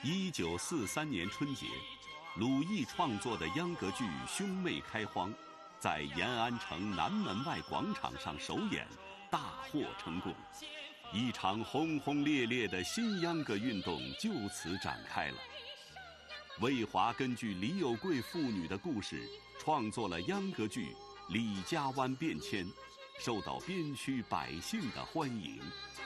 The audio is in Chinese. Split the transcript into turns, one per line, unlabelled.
1943年春节，鲁艺创作的秧歌剧《兄妹开荒》在延安城南门外广场上首演，大获成功。一场轰轰烈烈的新秧歌运动就此展开了。魏华根据李有贵妇女的故事创作了秧歌剧《李家湾变迁》，受到边区百姓的欢迎。